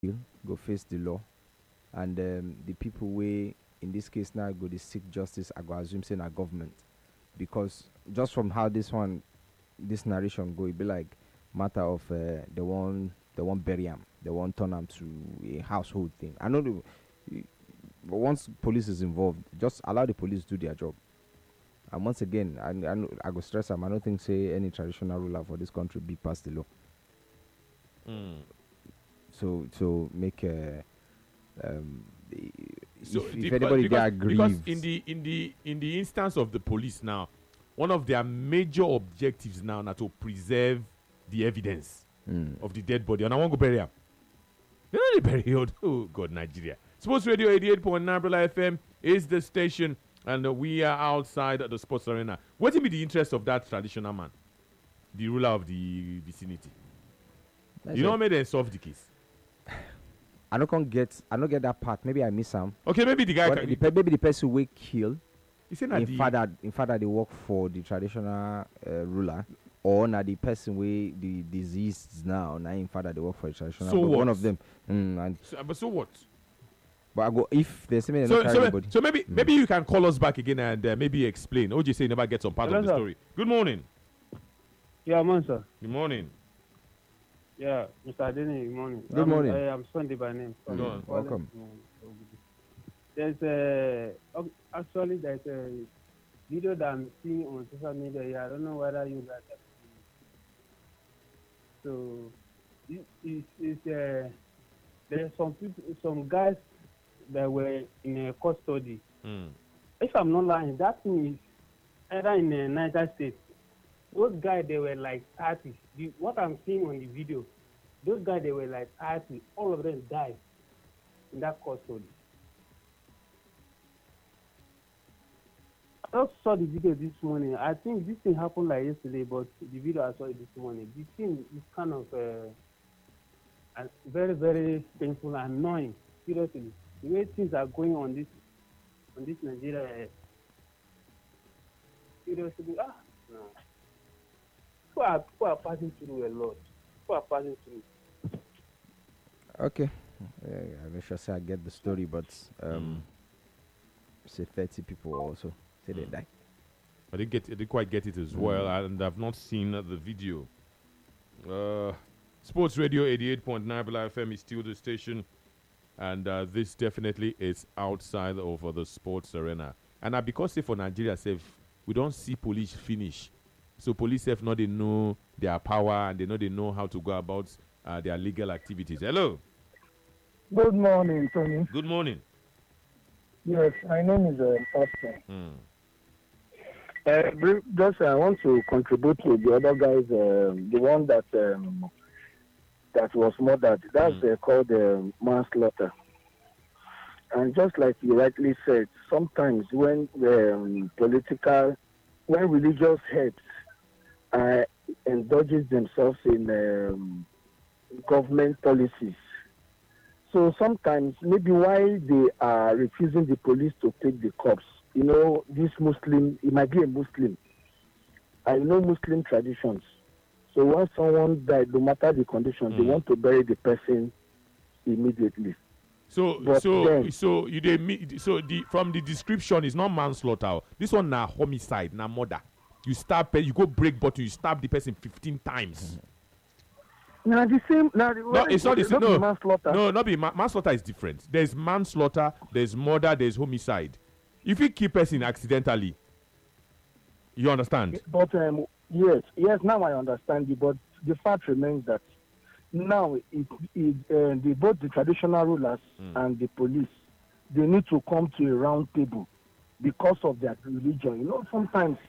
go face the law, and the people way in this case now go to seek justice. I go assume say na government, because just from how this narration go, it be like matter of the one bury am, the one turn am to a household thing. I know but once police is involved, just allow the police do their job. And once again, I go stress am. I don't think say any traditional ruler for this country be past the law. So make if anybody there agrees, because in the instance of the police now, one of their major objectives now to preserve the evidence of the dead body. And I want to bury him. They don't bury old. Oh God, Nigeria. Sports Radio 88.9 Brother FM is the station, and we are outside the sports arena. What will be the interest of that traditional man, the ruler of the vicinity? You know, made them solve the case. I don't get that part. Maybe I miss some. Okay, maybe the guy. Maybe the person who kill. In fact, they work for the traditional ruler, or now the person where the deceased now. Now in fact they work for the traditional. So what? One of them. But so what? But I go if there's something. So maybe you can call us back again and maybe explain. OJ say you never get some part of the story. Good morning. Yeah, man, sir. Good morning. Yeah, Mr. Adeni, good morning. Good morning. I'm Sunday by name. Welcome. There's actually there's a video that I'm seeing on social media here. I don't know whether you guys have seen it. So there's some guys that were in a custody. If I'm not lying, that thing is either in the United States. Those guys, they were like 30. What I'm seeing on the video, those guys, they were like 30. All of them died in that custody. I just saw the video this morning. I think this thing happened like yesterday, but the video I saw it this morning. The thing is kind of very, very painful and annoying. Seriously, the way things are going on this Nigeria. Seriously, no. People are passing through a lot. People are passing through. Okay. I'm not sure say I get the story, but say 30 people also say they die. I didn't quite get it as well, and I've not seen the video. Sports Radio 88.9 Bella FM is still the station, and this definitely is outside of the sports arena. And because say for Nigeria, we don't see police finish. So police have not they know their power, and they know how to go about their legal activities. Hello. Good morning, Tony. Good morning. Yes, my name is Pastor. Just I want to contribute to the other guys, the one that was murdered. That's called manslaughter. And just like you rightly said, sometimes when religious heads indulges themselves in government policies. So sometimes maybe why they are refusing the police to take the corpse. You know, this Muslim, it might be a Muslim. I know Muslim traditions. So once someone died, no matter the condition, they want to bury the person immediately. From the description, it's not manslaughter. This one na homicide, na murder. You stab, you go break bottle, you stab the person 15 times. Now the same. No, it's not the same. No, manslaughter. No, not be manslaughter is different. There's manslaughter, there's murder, there's homicide. If you kill person accidentally, you understand? But yes. Now I understand you. But the fact remains that now both the traditional rulers and the police, they need to come to a round table because of their religion. You know, sometimes